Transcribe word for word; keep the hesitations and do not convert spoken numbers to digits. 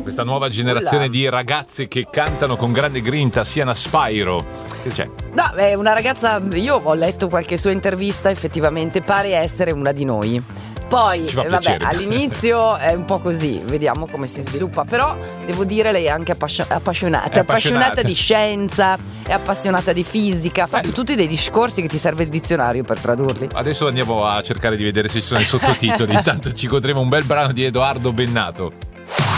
questa nuova generazione Ulla. di ragazze che cantano con grande grinta, Siana Spyro. Che c'è? No, è una ragazza, io ho letto qualche sua intervista, effettivamente pare essere una di noi. Poi, Ci fa eh, vabbè, piacere. all'inizio è un po' così, vediamo come si sviluppa. Però devo dire, lei è anche appassion- appassionata, È è appassionata appassionata. di scienza, è appassionata di fisica, ha fatto tutti dei discorsi che ti serve il dizionario per tradurli. Adesso andiamo a cercare di vedere se ci sono i sottotitoli. Intanto ci godremo un bel brano di Edoardo Bennato.